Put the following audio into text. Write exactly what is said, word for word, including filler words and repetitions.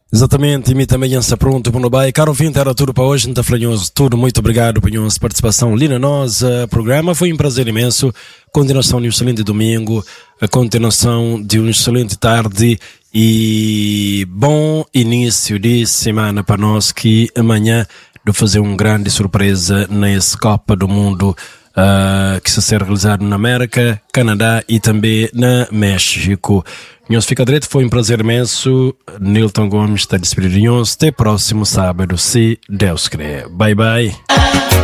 Exatamente, e me também está pronto para o bem. Caro ouvinte, era tudo para hoje, então falhanhoso tudo. Muito obrigado por nossa participação ali na nossa programa. Foi um prazer imenso. Continuação de um excelente domingo, a continuação de uma excelente tarde e bom início de semana para nós, que amanhã de fazer uma grande surpresa nessa Copa do Mundo uh, que se será realizado na América, Canadá e também na México. Nós fica direito, foi um prazer imenso. Nilton Gomes está despedido de nós. Até próximo sábado, se Deus quiser. Bye bye.